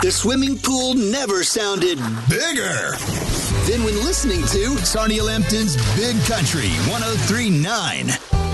The swimming pool never sounded bigger than when listening to Sarnia Lambton's Big Country 103.9.